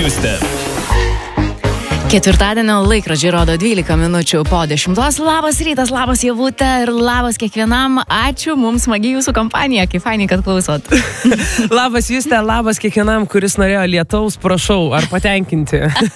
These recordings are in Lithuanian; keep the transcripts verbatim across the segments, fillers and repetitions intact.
Juste. Ketvirtadienio laikrodžiai rodo dvylika minučių po dešimtos. Labas rytas, labas Javute ir labas kiekvienam. Ačiū, mums smagi jūsų kompanija, kaip fainai, kad klausot. Labas Juste, labas kiekvienam, kuris norėjo lietaus, prašau, ar patenkinti?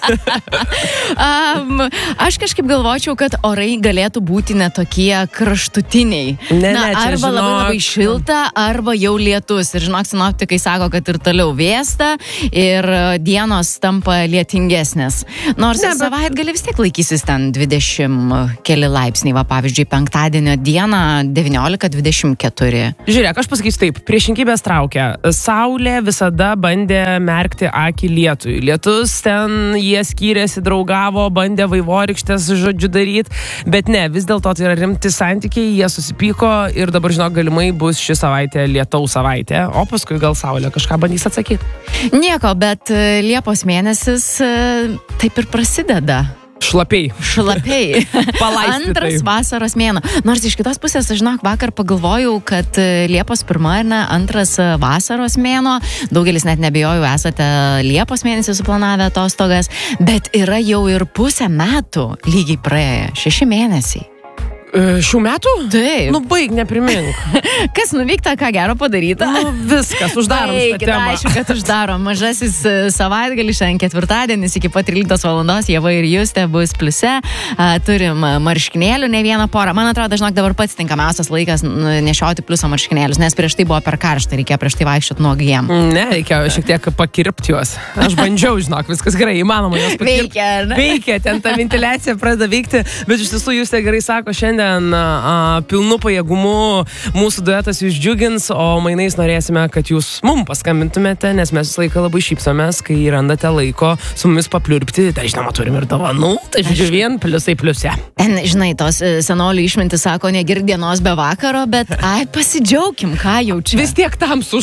um, aš kažkaip galvočiau, kad orai galėtų būti netokie kraštutiniai. Ne, Na, ne, čia, arba žinok, labai labai šilta, arba jau lietus. Ir žinok, sinoptikai sako, kad ir toliau vėsta ir dienos tampa lietingesnės. Nors Ne, bet... savaitgalį vis tiek laikysis ten dvidešimt keli laipsniai, va, pavyzdžiui, penktadienio dieną devyniolika dvidešimt keturi. Žiūrėk, aš pasakysiu taip, priešingybės traukia. Saulė visada bandė merkti akį lietui. Lietus ten jie skyrėsi, draugavo, bandė vaivorykštės žodžiu daryti, bet ne, vis dėlto tai yra rimti santykiai, jie susipyko ir dabar, žinok, galimai bus ši savaitė lietaus savaitė, o paskui gal Saulė kažką bandys atsakyti. Nieko, bet Liepos mėnesis taip ir prasideda. Šlapiai. Šlapiai. Palaisti Antras tai. vasaros mėnuo. Nors iš kitos pusės, žinok, vakar pagalvojau, kad Liepos pirma, ne, antras vasaros mėnuo. Daugelis net nebijojau, esate Liepos mėnesį suplanavę atostogas, bet yra jau ir pusę metų lygiai praėję, šeši mėnesiai. Šių metų? Taip. Nu, baig, neprimink. Kas nuvykta, ką gero padaryta? Nu, viskas, uždarom šitą Baigit, temą. aišku, kad uždarom. Mažasis savaitgalis, šiandien ketvirtadienis iki pat tryliktos valandos, Ieva ir Justė bus pliuse. A, turim marškinėlių, ne vieną porą. Man atrodo, žinok, dabar pats tinkamiausias laikas nešioti pliuso marškinėlius, nes prieš tai buvo per karštą, reikėjo prieš tai vaikščioti nuogiem. Ne, reikėjo šiek tiek pakirpti juos. Aš bandžiau, žinok, viskas gerai, įmanoma juos pakirpti. Veikia, ne? Veikia, ten ta ventiliacija pradeda veikti, bet iš tiesų Justė gerai sako, šiandien a, pilnu pajėgumu mūsų duetas jūs džiugins, o mainais norėsime, kad jūs mum paskambintumėte, nes mes visą laiką labai šypsomės, kai randate laiko su mumis papliurpti. Tai žinoma, turim ir dovanų, tai žodžiu vien pliusai pliuse. Ten, žinai, tos senolių išmintis sako, negirk dienos be vakaro, bet ai, pasidžiaugim, ką jaučiu. Vis tiek tamsu.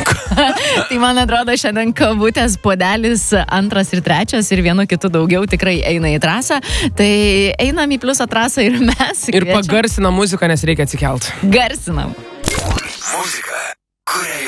Tai man atrodo, šiandien kavutės puodelis antras ir trečias ir vienu kitu daugiau tikrai eina į trasą. Tai einam į pliuso trasą ir mes. Ir pagarsina muziką, nes reikia atsikelt. Garsinam. Muzika, kurią